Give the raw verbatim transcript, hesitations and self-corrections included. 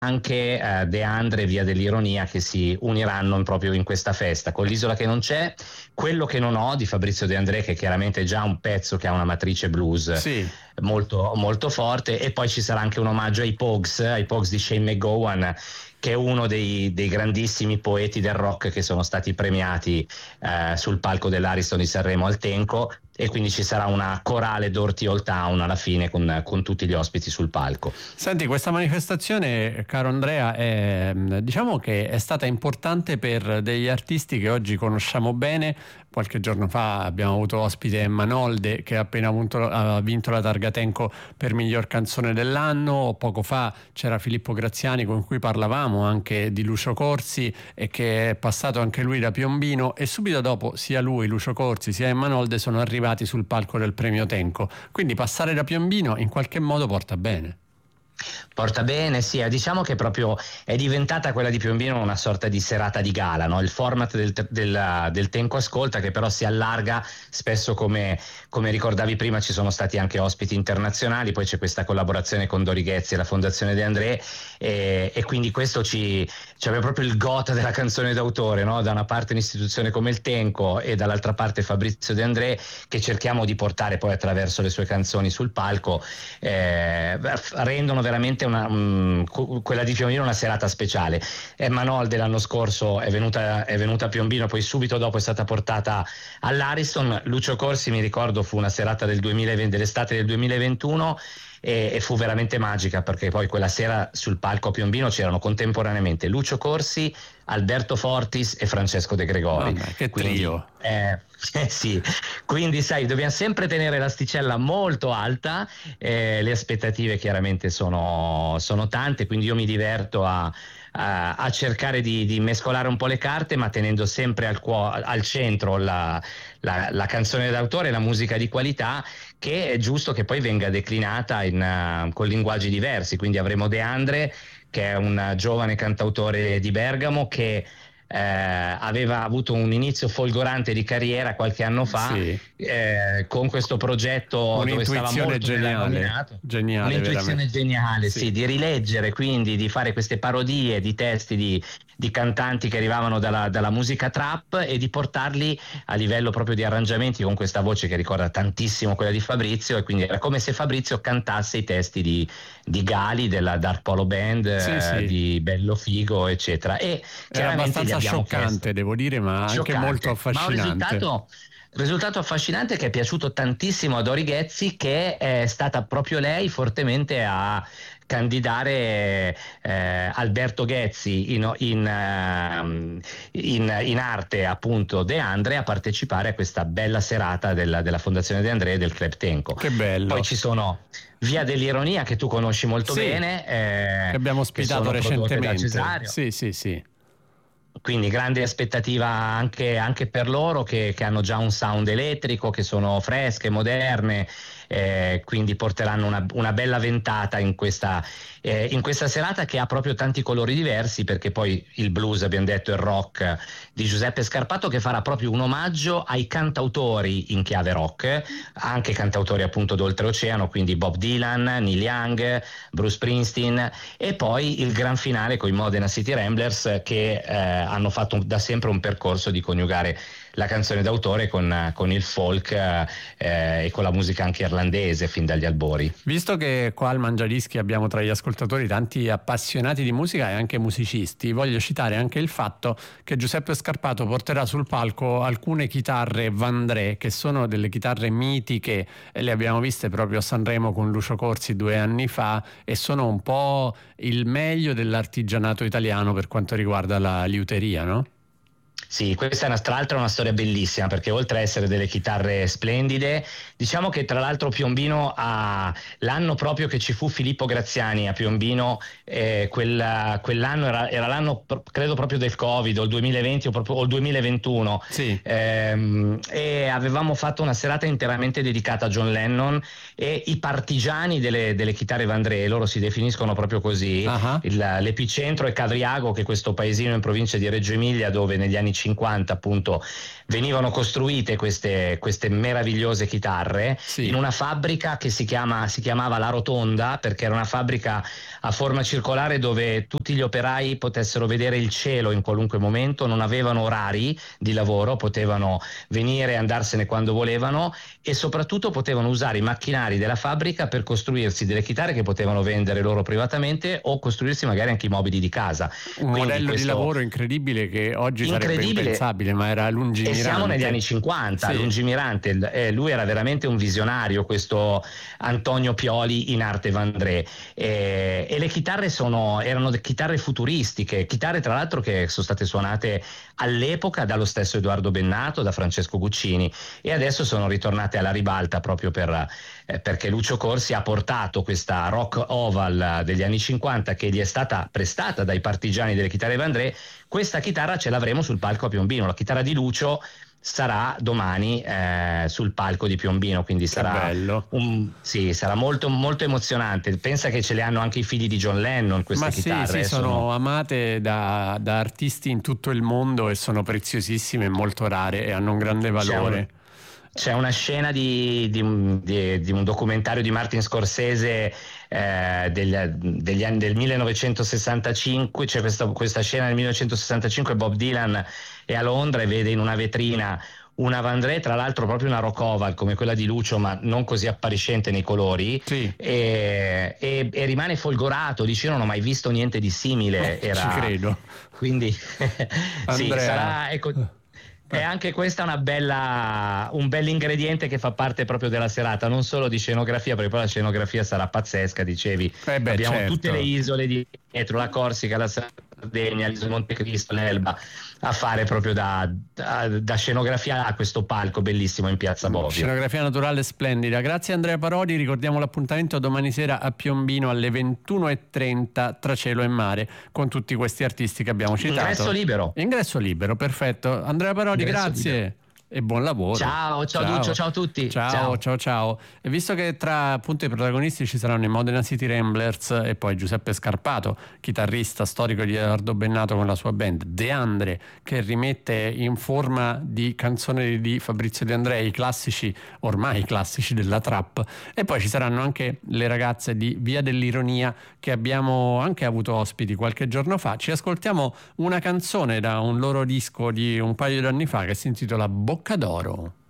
anche uh, De Andre e Via dell'Ironia, che si uniranno proprio in questa festa. Con l'Isola che non c'è, Quello che non ho di Fabrizio De André, che chiaramente è già un pezzo che ha una matrice blues sì. molto, molto forte, e poi ci sarà anche un omaggio ai Pogues, ai Pogues di Shane McGowan, che è uno dei, dei grandissimi poeti del rock che sono stati premiati eh, sul palco dell'Ariston di Sanremo al Tenco, e quindi ci sarà una corale Dirty Old Town alla fine con, con tutti gli ospiti sul palco. Senti, questa manifestazione, caro Andrea, è, diciamo che è stata importante per degli artisti che oggi conosciamo bene. Qualche giorno fa abbiamo avuto ospite Manolde, che ha appena avuto, ha vinto la Targa Tenco per miglior canzone dell'anno. Poco fa c'era Filippo Graziani, con cui parlavamo anche di Lucio Corsi, e che è passato anche lui da Piombino, e subito dopo sia lui, Lucio Corsi, sia Manolde sono arrivati sul palco del premio Tenco. Quindi passare da Piombino in qualche modo porta bene. Porta bene, sì, diciamo che proprio è diventata quella di Piombino una sorta di serata di gala, no? Il format del, del, del Tenco Ascolta, che però si allarga spesso, come, come ricordavi prima, ci sono stati anche ospiti internazionali, poi c'è questa collaborazione con Dori Ghezzi e la Fondazione De André, e, e quindi questo ci, ci aveva proprio il gota della canzone d'autore, no? Da una parte un'istituzione come il Tenco e dall'altra parte Fabrizio De André, che cerchiamo di portare poi attraverso le sue canzoni sul palco, eh, rendono veramente una, um, quella di Piombino una serata speciale. Emma Nolde l'anno scorso è venuta, è venuta a Piombino, poi subito dopo è stata portata all'Ariston. Lucio Corsi, mi ricordo, fu una serata del duemilaventi, dell'estate del duemilaventuno, e, e fu veramente magica, perché poi quella sera sul palco a Piombino c'erano contemporaneamente Lucio Corsi, Alberto Fortis e Francesco De Gregori. Vabbè, che trio. Quindi, eh, eh sì, quindi sai, dobbiamo sempre tenere l'asticella molto alta, eh, le aspettative chiaramente sono, sono tante, quindi io mi diverto a, a, a cercare di, di mescolare un po' le carte, ma tenendo sempre al, cuo- al centro la, la, la canzone d'autore, la musica di qualità, che è giusto che poi venga declinata in, uh, con linguaggi diversi. Quindi avremo De Andre, che è un giovane cantautore di Bergamo che eh, aveva avuto un inizio folgorante di carriera qualche anno fa, sì. eh, con questo progetto dove stava molto geniale, geniale, un'intuizione veramente. geniale, sì. sì, di rileggere, quindi di fare queste parodie di testi di, di cantanti che arrivavano dalla, dalla musica trap, e di portarli a livello proprio di arrangiamenti con questa voce che ricorda tantissimo quella di Fabrizio, e quindi era come se Fabrizio cantasse i testi di, di Gali, della Dark Polo Band, sì, eh, sì. di Bello Figo, eccetera. E era abbastanza scioccante, chiesto. Devo dire, ma Scioccante, anche molto affascinante. Ma un risultato Risultato affascinante che è piaciuto tantissimo a Dori Ghezzi, che è stata proprio lei fortemente a candidare eh, Alberto Ghezzi in, in, in, in arte, appunto De Andre, a partecipare a questa bella serata della, della Fondazione De André e del Club Tenco. Che bello. Poi ci sono Via dell'Ironia, che tu conosci molto sì, bene, eh, che abbiamo ospitato che recentemente. Cesario. Sì, sì, sì. Quindi grande aspettativa anche, anche per loro, che, che hanno già un sound elettrico, che sono fresche, moderne, eh, quindi porteranno una, una bella ventata in questa, eh, in questa serata, che ha proprio tanti colori diversi, perché poi il blues, abbiamo detto, il rock di Giuseppe Scarpato, che farà proprio un omaggio ai cantautori in chiave rock, anche cantautori appunto d'oltreoceano, quindi Bob Dylan, Neil Young, Bruce Springsteen, e poi il gran finale con i Modena City Ramblers, che eh, hanno fatto da sempre un percorso di coniugare la canzone d'autore con, con il folk eh, e con la musica anche irlandese fin dagli albori. Visto che qua al Mangiadischi abbiamo tra gli ascoltatori tanti appassionati di musica e anche musicisti, voglio citare anche il fatto che Giuseppe Scarpato porterà sul palco alcune chitarre Vandré, che sono delle chitarre mitiche, e le abbiamo viste proprio a Sanremo con Lucio Corsi due anni fa, e sono un po' il meglio dell'artigianato italiano per quanto riguarda la liuteria, no? Sì, questa è una, tra l'altro una storia bellissima, perché oltre a essere delle chitarre splendide, diciamo che tra l'altro Piombino ha, l'anno proprio che ci fu Filippo Graziani a Piombino, eh, quella, quell'anno era, era l'anno credo proprio del Covid, o il duemilaventi o, proprio, o il duemilaventuno, sì. ehm, e avevamo fatto una serata interamente dedicata a John Lennon, e i partigiani delle, delle chitarre Vandré, loro si definiscono proprio così, uh-huh. il, l'epicentro è Cavriago, che è questo paesino in provincia di Reggio Emilia, dove negli anni cinquanta appunto venivano costruite queste, queste meravigliose chitarre sì. in una fabbrica che si, chiama, si chiamava La Rotonda, perché era una fabbrica a forma circolare dove tutti gli operai potessero vedere il cielo in qualunque momento, non avevano orari di lavoro, potevano venire e andarsene quando volevano, e soprattutto potevano usare i macchinari della fabbrica per costruirsi delle chitarre che potevano vendere loro privatamente o costruirsi magari anche i mobili di casa. Un Quindi modello questo... di lavoro incredibile che oggi sarebbe impensabile, ma era lungimirante. E siamo negli anni cinquanta, sì. lungimirante. Eh, lui era veramente un visionario, questo Antonio Pioli in arte Vandré. Eh, e le chitarre sono, erano chitarre futuristiche, chitarre tra l'altro che sono state suonate all'epoca dallo stesso Edoardo Bennato, da Francesco Guccini, e adesso sono ritornate alla ribalta proprio per, eh, perché Lucio Corsi ha portato questa Rock Oval degli anni cinquanta che gli è stata prestata dai partigiani delle chitarre Vandré. Questa chitarra ce l'avremo sul palco a Piombino, la chitarra di Lucio sarà domani eh, sul palco di Piombino, quindi sarà, un, sì, sarà molto, molto emozionante. Pensa che ce le hanno anche i figli di John Lennon queste Ma chitarre. sì, sì, sono, sono amate da, da artisti in tutto il mondo e sono preziosissime e molto rare e hanno un grande valore. C'è una scena di, di, di, di un documentario di Martin Scorsese eh, degli, degli anni del millenovecentosessantacinque. C'è questa, questa scena del millenovecentosessantacinque, Bob Dylan è a Londra e vede in una vetrina una Vandré, tra l'altro proprio una Rock Oval come quella di Lucio, ma non così appariscente nei colori, sì. e, e, e rimane folgorato, dice: io non ho mai visto niente di simile. Era, ci credo. Quindi sì, sarà, ecco, è anche questa una bella, un bell'ingrediente che fa parte proprio della serata, non solo di scenografia, perché poi la scenografia sarà pazzesca, dicevi. Eh beh, abbiamo certo. tutte le isole dietro, la Corsica, la Sardegna, l'isola Montecristo, l'Elba, a fare proprio da, da, da scenografia a questo palco bellissimo in Piazza Bovio. Scenografia naturale splendida. Grazie Andrea Parodi, ricordiamo l'appuntamento domani sera a Piombino alle ventuno e trenta tra cielo e mare con tutti questi artisti che abbiamo citato. Ingresso libero. Ingresso libero, perfetto. Andrea Parodi, Ingresso grazie. Libero. E buon lavoro. Ciao, ciao, ciao Duccio, ciao a tutti. Ciao, ciao, ciao, ciao. E visto che tra appunto i protagonisti ci saranno i Modena City Ramblers e poi Giuseppe Scarpato, chitarrista storico di Edoardo Bennato con la sua band, De Andre, che rimette in forma di canzone di Fabrizio De André i classici, ormai classici della trap, e poi ci saranno anche le ragazze di Via dell'Ironia che abbiamo anche avuto ospiti qualche giorno fa. Ci ascoltiamo una canzone da un loro disco di un paio di anni fa che si intitola Bocca d'Oro.